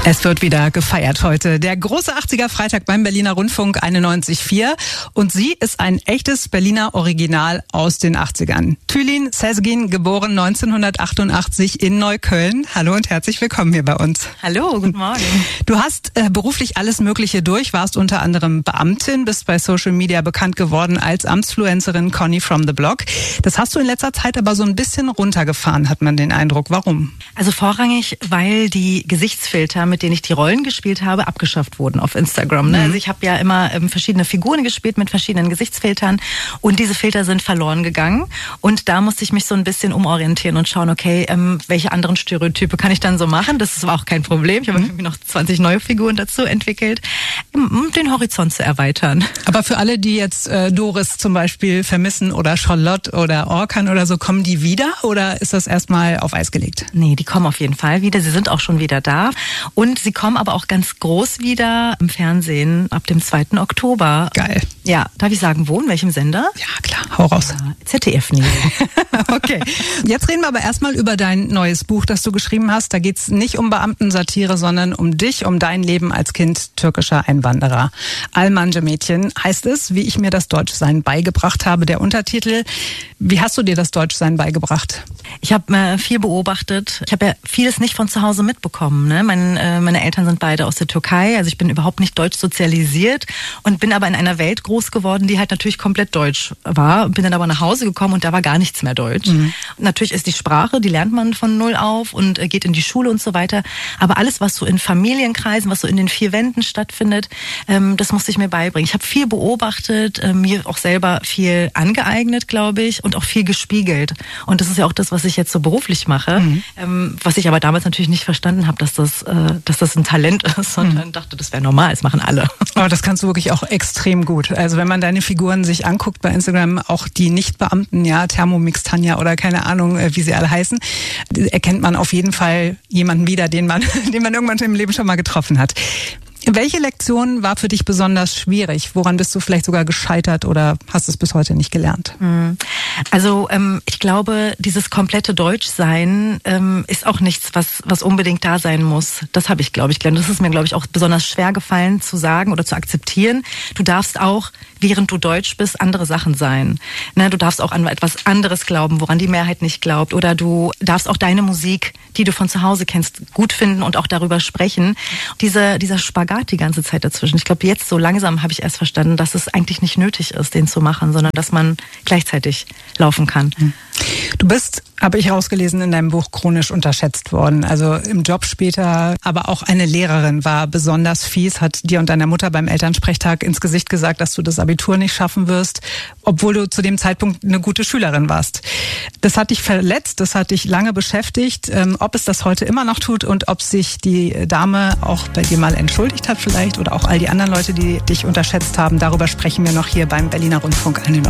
Es wird wieder gefeiert heute. Der große 80er Freitag beim Berliner Rundfunk 91.4. Und sie ist ein echtes Berliner Original aus den 80ern. Tülin Sezgin, geboren 1988 in Neukölln. Hallo und herzlich willkommen hier bei uns. Hallo, guten Morgen. Du hast beruflich alles Mögliche durch, warst unter anderem Beamtin, bist bei Social Media bekannt geworden als Amtsfluencerin Conny from the Block. Das hast du in letzter Zeit aber so ein bisschen runtergefahren, hat man den Eindruck. Warum? Also vorrangig, weil die Gesichtsfilter, mit denen ich die Rollen gespielt habe, abgeschafft wurden auf Instagram. Also ich habe ja immer verschiedene Figuren gespielt mit verschiedenen Gesichtsfiltern und diese Filter sind verloren gegangen und da musste ich mich so ein bisschen umorientieren und schauen, okay, welche anderen Stereotype kann ich dann so machen? Das war auch kein Problem. Ich habe irgendwie noch 20 neue Figuren dazu entwickelt, um den Horizont zu erweitern. Aber für alle, die jetzt Doris zum Beispiel vermissen oder Charlotte oder Orkan oder so, kommen die wieder oder ist das erstmal auf Eis gelegt? Nee, die kommen auf jeden Fall wieder. Sie sind auch schon wieder da. Und sie kommen aber auch ganz groß wieder im Fernsehen ab dem 2. Oktober. Geil. Ja, darf ich sagen, wo? In welchem Sender? Ja, klar. Hau raus. ZDF Neo. Okay. Jetzt reden wir aber erstmal über dein neues Buch, das du geschrieben hast. Da geht's nicht um Beamtensatire, sondern um dich, um dein Leben als Kind türkischer Einwanderer. Almanca-Mädchen heißt es, wie ich mir das Deutschsein beigebracht habe, der Untertitel. Wie hast du dir das Deutschsein beigebracht? Ich habe viel beobachtet. Ich habe ja vieles nicht von zu Hause mitbekommen. Ne? Meine Eltern sind beide aus der Türkei, also ich bin überhaupt nicht deutsch sozialisiert und bin aber in einer Welt groß geworden, die halt natürlich komplett deutsch war. Bin dann aber nach Hause gekommen und da war gar nichts mehr deutsch. Natürlich ist die Sprache, die lernt man von null auf und geht in die Schule und so weiter. Aber alles, was so in Familienkreisen, was so in den 4 Wänden stattfindet, das musste ich mir beibringen. Ich habe viel beobachtet, mir auch selber viel angeeignet, glaube ich, und auch viel gespiegelt. Und das ist ja auch das, was ich jetzt so beruflich mache, was ich aber damals natürlich nicht verstanden habe, dass das ein Talent ist, sondern dachte, das wäre normal, das machen alle. Aber das kannst du wirklich auch extrem gut. Also wenn man deine Figuren sich anguckt bei Instagram, auch die Nicht-Beamten, ja, Thermomix Tanja oder keine Ahnung, wie sie alle heißen, erkennt man auf jeden Fall jemanden wieder, den man irgendwann im Leben schon mal getroffen hat. Welche Lektion war für dich besonders schwierig? Woran bist du vielleicht sogar gescheitert oder hast es bis heute nicht gelernt? Also ich glaube, dieses komplette Deutschsein ist auch nichts, was unbedingt da sein muss. Das habe ich, glaube ich, gelernt. Das ist mir, glaube ich, auch besonders schwer gefallen zu sagen oder zu akzeptieren. Du darfst auch, während du deutsch bist, andere Sachen sein. Ne, du darfst auch an etwas anderes glauben, woran die Mehrheit nicht glaubt. Oder du darfst auch deine Musik, die du von zu Hause kennst, gut finden und auch darüber sprechen. Dieser Spagat die ganze Zeit dazwischen. Ich glaube, jetzt so langsam habe ich erst verstanden, dass es eigentlich nicht nötig ist, den zu machen, sondern dass man gleichzeitig laufen kann. Du bist, habe ich rausgelesen, in deinem Buch chronisch unterschätzt worden. Also im Job später, aber auch eine Lehrerin war besonders fies, hat dir und deiner Mutter beim Elternsprechtag ins Gesicht gesagt, dass du das Abitur nicht schaffen wirst, obwohl du zu dem Zeitpunkt eine gute Schülerin warst. Das hat dich verletzt, das hat dich lange beschäftigt. Ob es das heute immer noch tut und ob sich die Dame auch bei dir mal entschuldigt hat vielleicht oder auch all die anderen Leute, die dich unterschätzt haben, darüber sprechen wir noch hier beim Berliner Rundfunk 91.